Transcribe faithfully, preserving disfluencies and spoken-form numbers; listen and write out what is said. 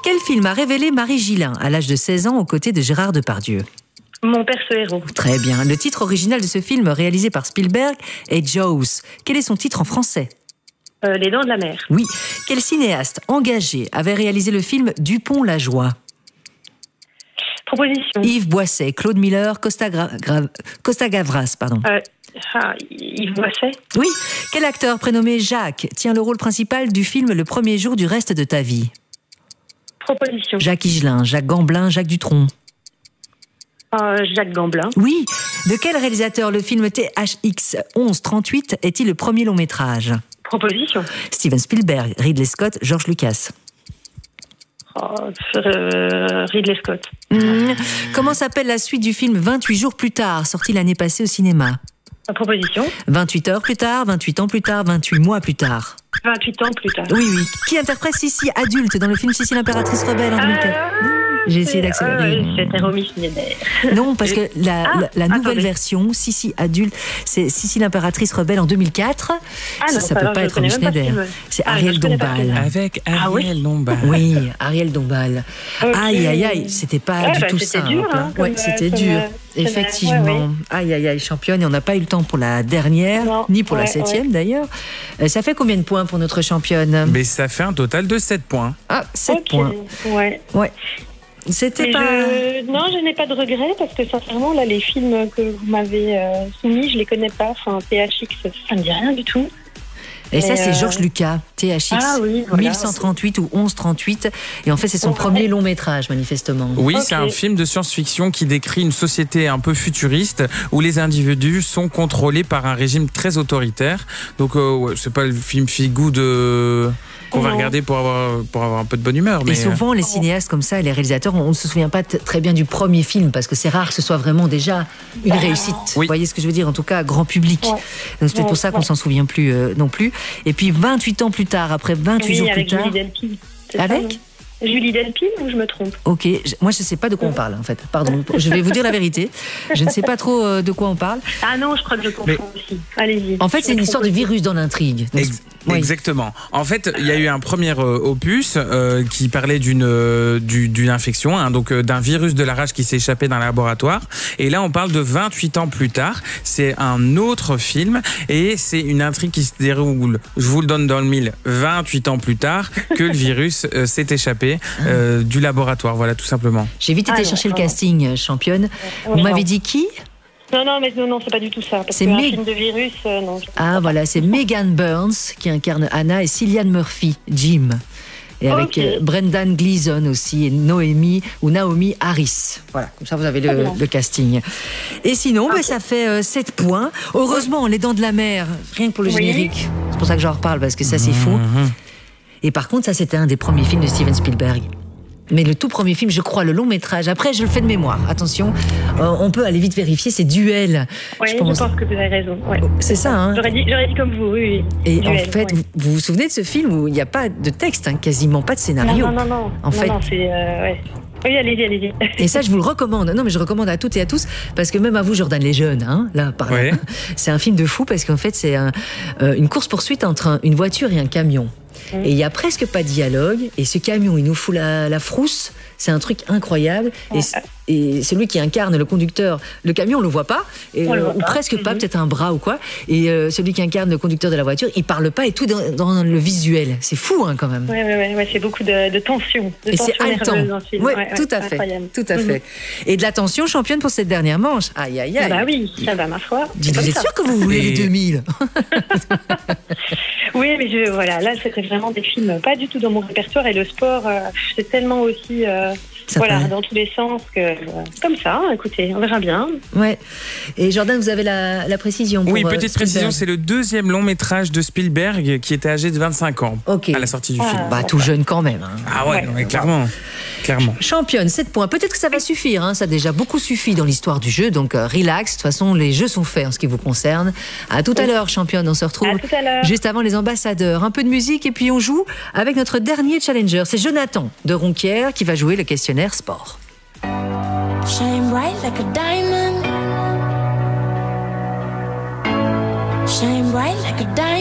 Quel film a révélé Marie Gillin à l'âge de seize ans aux côtés de Gérard Depardieu? Mon perso héros. Très bien. Le titre original de ce film réalisé par Spielberg est Jaws. Quel est son titre en français? Euh, les Dents de la Mer. Oui. Quel cinéaste engagé avait réalisé le film Dupont-la Joie? Proposition. Yves Boisset, Claude Miller, Costa, Gra... Gra... Costa Gavras, pardon. Euh, ah, Yves Boisset. Oui. Quel acteur prénommé Jacques tient le rôle principal du film Le premier jour du reste de ta vie? Proposition. Jacques Higelin, Jacques Gamblin, Jacques Dutronc. Euh, Jacques Gamblin. Oui. De quel réalisateur le film T H X onze trente-huit est-il le premier long métrage? Proposition. Steven Spielberg, Ridley Scott, George Lucas. Oh, euh, Ridley Scott. Mmh. Comment s'appelle la suite du film vingt-huit jours plus tard, sorti l'année passée au cinéma? Proposition. vingt-huit heures plus tard, vingt-huit ans plus tard, vingt-huit mois plus tard. vingt-huit ans plus tard. Oui, oui. Qui interprète Sissi adulte dans le film Sissi l'impératrice rebelle en deux mille quatre? Euh, J'ai essayé d'accélérer. Euh, C'était Romy Schneider. Non, parce que la, Ah, la, la nouvelle attendez. version, Sissi adulte, c'est Sissi l'impératrice rebelle en deux mille quatre. Ah non, ça ça peut alors, pas je être Romy connais même pas ce Schneider. film. C'est Ah, Ariel je connais pas ce Dombal. film. Avec Ariel Ah oui Dombal. Oui, Ariel Dombal. Ok. Aïe, aïe, aïe, c'était pas Ouais, du bah, tout c'était simple. dur, hein, ouais, comme, c'était comme, dur. euh, Effectivement. ouais, ouais. Aïe, aïe, aïe, championne. Et on n'a pas eu le temps pour la dernière, Non, ni pour la ouais, septième d'ailleurs. Euh, ça fait combien de points pour notre championne? Mais ça fait un total de sept points. Ah, sept Ok, points. Ouais. Ouais. C'était Mais pas. je... Non, je n'ai pas de regrets parce que sincèrement, là, les films que vous m'avez euh, soumis, je les connais pas. Enfin, T H X, ça me dit rien du tout. Et ça, Et c'est euh, Georges Lucas, T H X Ah oui, voilà. mille cent trente-huit ou onze trente-huit. Et en fait, c'est son Ouais. premier long métrage, manifestement. Oui, Ok. c'est un film de science-fiction qui décrit une société un peu futuriste où les individus sont contrôlés par un régime très autoritaire. Donc, euh, ouais, c'est pas le film feel-good euh, qu'on va Non. regarder pour avoir, pour avoir un peu de bonne humeur. Et Mais, souvent, les cinéastes comme ça, les réalisateurs, on ne se souvient pas t- très bien du premier film parce que c'est rare que ce soit vraiment déjà une réussite. Oui. Vous voyez ce que je veux dire? En tout cas, grand public. Ouais. Donc c'est peut-être Ouais, pour ça qu'on ouais. s'en souvient plus euh, non plus. Et puis vingt-huit ans plus tard, après vingt-huit Oui, jours plus avec tard. Julie Delpy. C'est ça, Avec non Julie Delpy ou je me trompe? Ok, je- moi je ne sais pas de quoi on parle en fait. Pardon, je vais vous dire la vérité. Je ne sais pas trop euh, de quoi on parle. Ah non, je crois que je confonds aussi. Allez-y. En fait, Je c'est me une histoire de trompe aussi. virus dans l'intrigue. Donc, Ex- oui. Exactement. En fait, il y a eu un premier euh, opus euh, qui parlait d'une euh, du- d'une infection, hein, donc euh, d'un virus de la rage qui s'est échappé d'un laboratoire. Et là, on parle de vingt-huit ans plus tard. C'est un autre film et c'est une intrigue qui se déroule, je vous le donne dans le mille, vingt-huit ans plus tard que le virus euh, s'est échappé euh, du laboratoire. Voilà, tout simplement. J'ai vite été Ah non, chercher le non. casting, euh, championne. Vous non. m'avez dit qui? Non, non, mais non, non, c'est pas du tout ça. Parce C'est qu'un Meg- film de virus, euh, non. Ah voilà, c'est Megan Burns qui incarne Anna et Cillian Murphy, Jim. Et avec Ok. euh, Brendan Gleeson aussi et Noémie ou Naomi Harris. Voilà, comme ça vous avez Très le, bien. le casting. Et sinon, ben, ça fait euh, sept points. Heureusement, Les Dents de la Mer, rien que pour le Oui. générique. C'est pour ça que j'en reparle parce que ça c'est fou. Et par contre, ça c'était un des premiers films de Steven Spielberg. Mais le tout premier film, je crois, le long métrage. Après, je le fais de mémoire. Attention, euh, on peut aller vite vérifier. C'est Duel. Oui, je je pense. pense que vous avez raison. Ouais. C'est ça, hein. J'aurais dit, j'aurais dit comme vous, oui. oui. Et Duel, en fait, ouais. vous, vous vous souvenez de ce film où il n'y a pas de texte, hein, quasiment pas de Non, scénario. non, non, non. En non, fait- non, c'est. Euh, ouais. Oui, allez-y, allez-y. Et ça, je vous le recommande. Non, mais je recommande à toutes et à tous, parce que même à vous, Jordan, les jeunes, hein, là, par là, Ouais. c'est un film de fou, parce qu'en fait, c'est un, euh, une course-poursuite entre un- une voiture et un camion. Et il n'y a presque pas de dialogue, et ce camion, il nous fout la, la frousse. C'est un truc incroyable. Et, c- et celui qui incarne le conducteur, le camion, on le voit pas, et, On le euh, voit ou pas. presque pas, Mhm. peut-être un bras ou quoi. Et euh, celui qui incarne le conducteur de la voiture, il parle pas, et tout dans, dans le visuel. C'est fou, hein, quand même. Oui, oui, oui, ouais, c'est beaucoup de, de tension. De Et c'est tension haletant. nerveuse dans ce film. Ouais, Ouais, ouais, tout à fait. incroyable. Tout à fait. Et de la tension championne pour cette dernière manche. Aïe, aïe, aïe. Bah oui, ça va, ma foi. Dites, C'est vous comme êtes ça. sûr que vous voulez Et- les deux mille? Oui, mais je, voilà, là, c'était vraiment des films pas du tout dans mon répertoire. Et le sport, euh, c'est tellement aussi. euh, Ça voilà, paraît. dans tous les sens que. euh, comme ça, écoutez, on verra bien. Ouais. Et Jordan, vous avez la, la précision pour Oui, euh, petite précision, Spielberg. c'est le deuxième long métrage de Spielberg qui était âgé de vingt-cinq ans Ok. à la sortie du Ah. film. Bah, tout jeune quand même. hein. Ah ouais, Ouais. non, mais clairement. Clairement. Championne, sept points. Peut-être que ça va suffire. Hein. Ça a déjà beaucoup suffi dans l'histoire du jeu. Donc, euh, relax. De toute façon, les jeux sont faits en ce qui vous concerne. À tout à l'heure, championne. On se retrouve À tout à l'heure. juste avant les ambassadeurs. Un peu de musique et puis on joue avec notre dernier challenger. C'est Jonathan de Ronquière qui va jouer le questionnaire sport. Shine bright like a diamond. Shine bright like a diamond.